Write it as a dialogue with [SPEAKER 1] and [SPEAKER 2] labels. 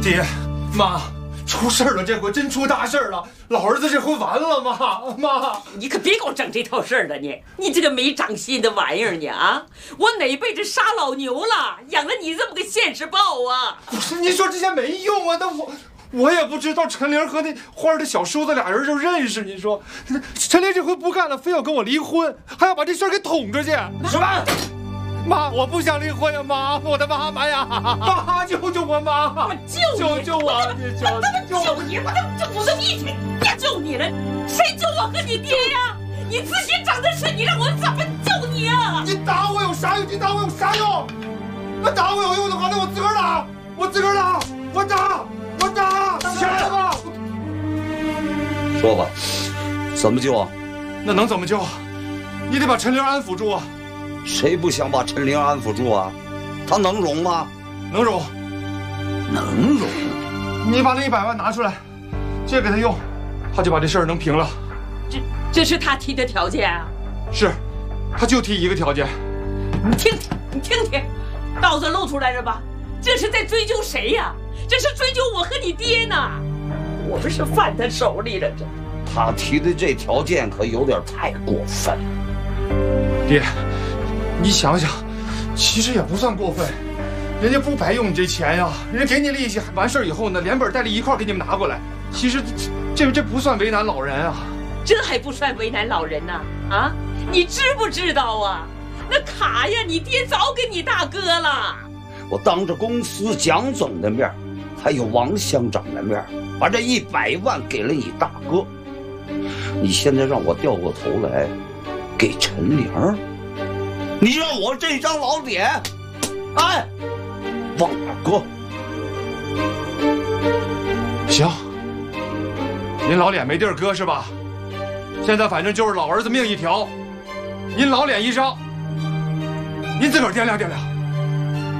[SPEAKER 1] 爹，妈，出事了！这回真出大事了！老儿子这回完了，妈！
[SPEAKER 2] 你可别给我整这套事儿了，你这个没长心的玩意儿你啊！我哪辈子杀老牛了，养了你这么个现世豹啊！
[SPEAKER 1] 不是，你说这些没用啊！那我也不知道陈玲和那花儿的小叔子俩人就认识。你说，陈玲这回不干了，非要跟我离婚，还要把这事儿给捅出去。
[SPEAKER 3] 什么？
[SPEAKER 1] 妈，我不想离婚呀，妈，我的妈妈呀！妈，救救我，妈！
[SPEAKER 2] 我救
[SPEAKER 1] 我！你救
[SPEAKER 2] 你！我这么一天，别救你了，谁救我和你爹呀？你自己长的事，你让我怎么救你啊？
[SPEAKER 1] 你打我有啥用？你打我有啥用？那打我有用的话，那我自个儿打，我打，起来吧！
[SPEAKER 3] 说吧，怎么救啊？
[SPEAKER 1] 那能怎么救？你得把陈玲安抚住啊！
[SPEAKER 3] 谁不想把陈玲安抚住啊？他能容吗？
[SPEAKER 1] 能容。你把那100万拿出来，借给他用，他就把这事儿能平了。
[SPEAKER 2] 这是他提的条件啊？
[SPEAKER 1] 是，他就提一个条件。
[SPEAKER 2] 你听听，刀子露出来了吧？这是在追究谁呀？这是追究我和你爹呢！我不是犯他手里了，这。
[SPEAKER 3] 他提的这条件可有点太过分了。
[SPEAKER 1] 爹，你想想，其实也不算过分，人家不白用你这钱呀，人家给你利息，完事儿以后呢，连本带利一块给你们拿过来。其实这不算为难老人啊。
[SPEAKER 2] 这还不算为难老人呢？啊，你知不知道啊？那卡呀，你爹早给你大哥了。
[SPEAKER 3] 我当着公司蒋总的面，还有王乡长的面，把这100万给了你大哥。你现在让我掉过头来给陈玲，你让我这张老脸，哎，往哪搁？
[SPEAKER 1] 行，您老脸没地儿搁是吧？现在反正就是老儿子命一条，您老脸一张，您自个儿掂量掂量。